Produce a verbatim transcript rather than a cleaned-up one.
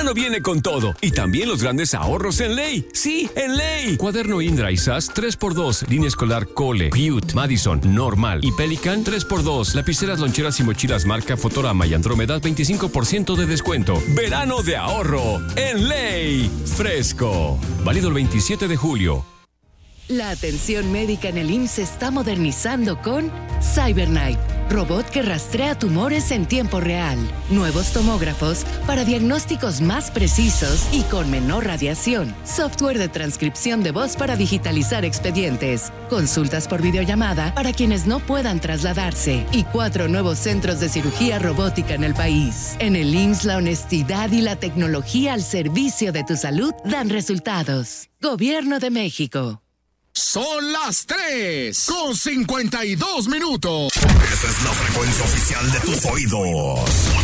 verano viene con todo. Y también los grandes ahorros en Ley. Sí, en Ley. Cuaderno Indra y S A S tres por dos. Línea escolar Cole, Cute, Madison, Normal y Pelican tres por dos. Lapiceras, loncheras y mochilas marca Fotorama y Andrómeda veinticinco por ciento de descuento. Verano de ahorro en Ley. Fresco. Válido el veintisiete de julio. La atención médica en el I M S S se está modernizando con CyberKnife, robot que rastrea tumores en tiempo real. Nuevos tomógrafos para diagnósticos más precisos y con menor radiación. Software de transcripción de voz para digitalizar expedientes. Consultas por videollamada para quienes no puedan trasladarse. Y cuatro nuevos centros de cirugía robótica en el país. En el I M S S la honestidad y la tecnología al servicio de tu salud dan resultados. Gobierno de México. Son las tres con cincuenta y dos minutos. Esa es la frecuencia oficial de tus oídos.